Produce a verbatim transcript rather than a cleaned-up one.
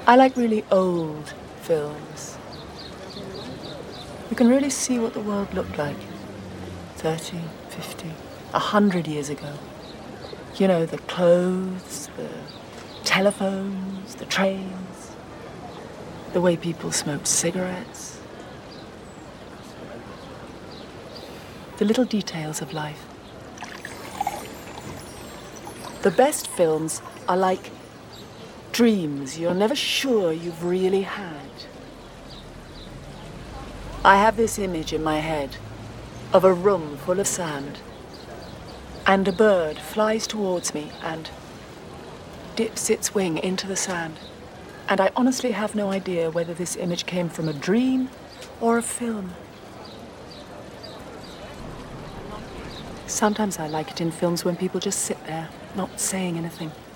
I like really old films. You can really see what the world looked like thirty, fifty, a hundred years ago. You know, the clothes, the telephones, the trains, the way people smoked cigarettes. The little details of life. The best films are like dreams you're never sure you've really had. I have this image in my head of a room full of sand, and a bird flies towards me and dips its wing into the sand. And I honestly have no idea whether this image came from a dream or a film. Sometimes I like it in films when people just sit there, not saying anything.